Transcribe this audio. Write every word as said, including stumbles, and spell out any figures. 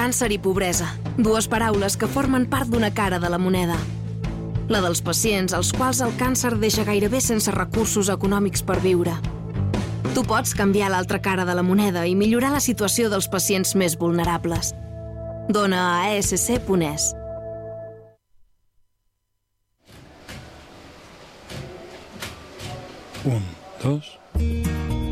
càncer i pobresa, dues paraules que formen part d'una cara de la moneda. La dels pacients als quals el càncer deixa gairebé sense recursos econòmics per viure. Tu pots canviar l'altra cara de la moneda i millorar la situació dels pacients més vulnerables. Dona a a esse ce punt es. Un, dos...